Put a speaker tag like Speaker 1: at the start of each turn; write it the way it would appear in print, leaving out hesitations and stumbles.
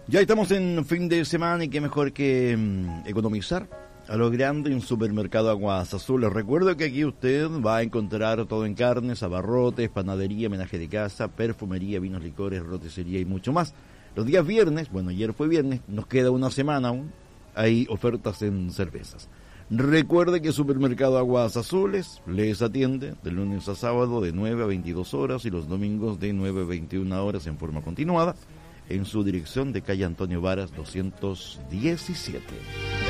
Speaker 1: Ya estamos en fin de semana y qué mejor que economizar a lo grande en Supermercado Aguas Azules. Recuerdo que aquí usted va a encontrar todo en carnes, abarrotes, panadería, menaje de casa, perfumería, vinos, licores, roticería y mucho más. Los días viernes, bueno, ayer fue viernes, nos queda una semana aún, hay ofertas en cervezas. Recuerde que Supermercado Aguas Azules les atiende de lunes a sábado de 9 a 22 horas y los domingos de 9 a 21 horas en forma continuada, en su dirección de calle Antonio Varas 217.